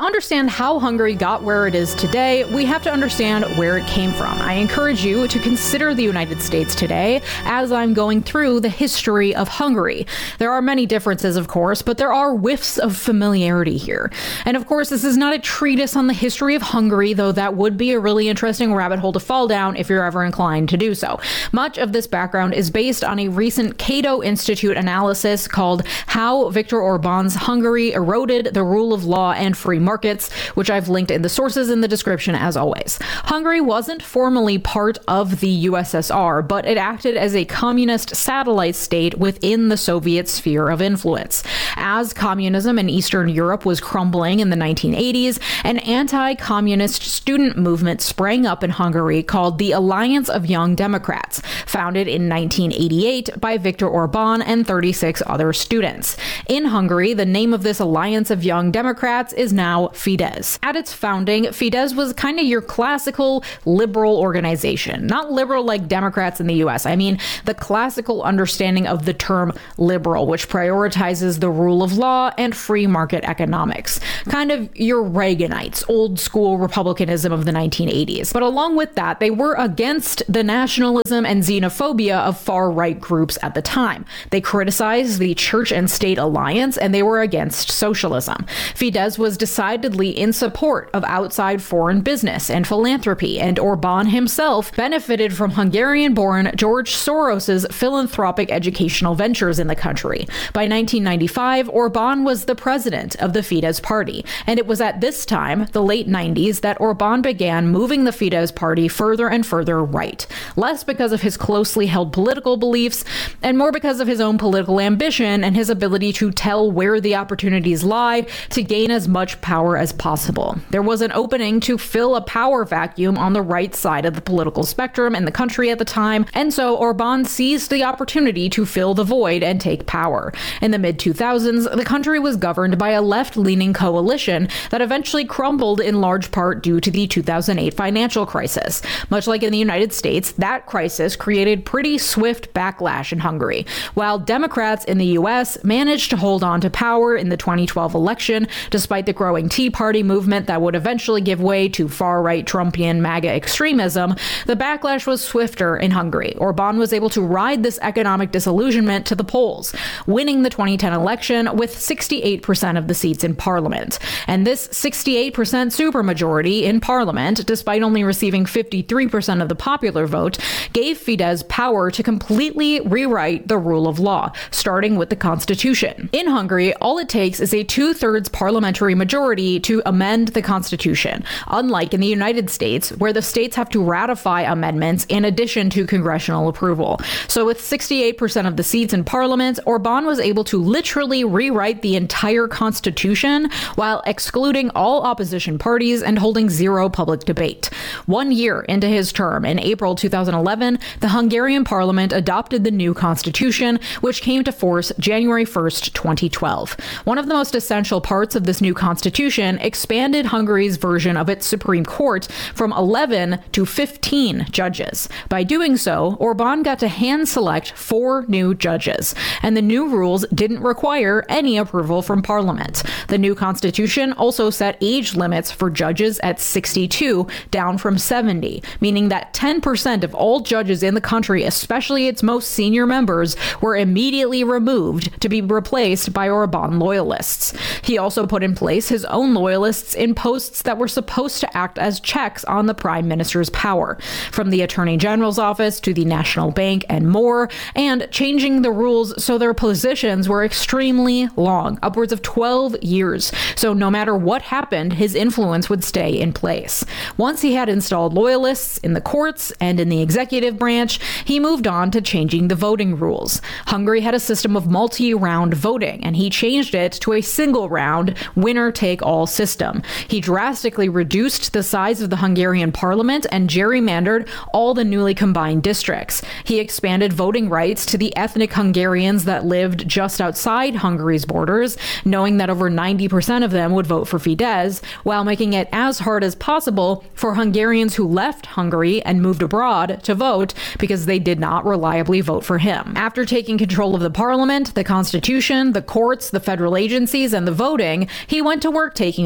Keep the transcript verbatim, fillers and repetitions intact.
understand how Hungary got where it is today, we have to understand where it came from. I encourage you to consider the United States today as I'm going through the history of Hungary. There are many differences, of course, but there are whiffs of familiarity here. And of course, this is not a treatise on the history of Hungary, though that would be a really interesting rabbit hole to fall down if you're ever inclined to do so. Much of this background is based on a recent Cato Institute analysis called How Viktor Orbán's Hungary Eroded the Rule of Law and Free Markets, which I've linked in the sources in the description as always. Hungary wasn't formally part of the U S S R, but it acted as a communist satellite state within the Soviet sphere of influence. As communism in Eastern Europe was crumbling in the nineteen eighties, an anti-communist student movement sprang up in Hungary called the Alliance of Young Democrats, founded in nineteen eighty-eight by Viktor Orbán and thirty-six other students. In Hungary, the name of this Alliance of Young Democrats is now Fidesz. At its founding, Fidesz was kind of your classical liberal organization. Not liberal like Democrats in the U S. I mean, the classical understanding of the term liberal, which prioritizes the rule of law and free market economics. Kind of your Reaganites, old school republicanism of the nineteen eighties. But along with that, they were against the nationalism and xenophobia of far-right groups at the time. They criticized the church and state alliance, and they were against socialism. Fidesz was decidedly in support of outside foreign business and philanthropy, and Orbán himself benefited from Hungarian-born George Soros's philanthropic educational ventures in the country. By nineteen ninety-five, Orbán was the president of the Fidesz party, and it was at this time, the late nineties, that Orbán began moving the Fidesz party further and further right, less because of his closely held political beliefs, and more because of his own political ambition and his ability to tell where the opportunities lie to gain as much power as possible. There was an opening to fill a power vacuum on the right side of the political spectrum in the country at the time, and so Orbán seized the opportunity to fill the void and take power. In the mid two thousands, the country was governed by a left-leaning coalition that eventually crumbled in large part due to the two thousand eight financial crisis. Much like in the United States, that crisis created pretty swift backlash in Hungary. While Democrats in the U S managed to hold on to power in the twenty twelve election, despite the growing Tea Party movement that would eventually give way to far-right Trumpian MAGA extremism, the backlash was swifter in Hungary. Orbán was able to ride this economic disillusionment to the polls, winning the twenty ten election with sixty-eight percent of the seats in parliament. And this sixty-eight percent supermajority in parliament, despite only receiving fifty-three percent of the popular vote, gave Fidesz power to completely rewrite the rule of law, starting with the constitution. In Hungary, all it takes is a two-thirds parliamentary majority to amend the constitution, unlike in the United States, where the states have to ratify amendments in addition to congressional approval. So with sixty-eight percent of the seats in parliament, Orbán was able to literally rewrite the entire constitution while excluding all opposition parties and holding zero public debate. One year into his term, in April two thousand eleven, the Hungarian parliament adopted the new constitution, which came to force January first, twenty twelve. One of the most essential parts of this new constitution expanded Hungary's version of its Supreme Court from eleven to fifteen judges. By doing so, Orbán got to hand select four new judges, and the new rules didn't require any approval from parliament. The new constitution also set age limits for judges at sixty-two, down from seventy, meaning that ten percent of all judges in the country, especially its most senior members, were immediately removed to be replaced by Orbán loyalists. He also put in place his own loyalists in posts that were supposed to act as checks on the prime minister's power, from the attorney general's office to the national bank and more, and changing the rules so their positions were extremely long, upwards of twelve years. So no matter what happened, his influence would stay in place. Once he had installed loyalists in the courts and in the executive branch, he moved on to changing the voting rules. Hungary had a system of multi-round voting, and he changed it to a single-round, winner-take-all system. He drastically reduced the size of the Hungarian parliament and gerrymandered all the newly combined districts. He expanded voting rights to the ethnic Hungarians that lived just outside Hungary's borders, knowing that over ninety percent of them would vote for Fidesz, while making it as hard as possible for Hungarians who left Hungary and moved abroad to vote because they did not reliably vote for him. After taking control of the parliament, the constitution, the courts, the federal agencies, and the voting, he went to work taking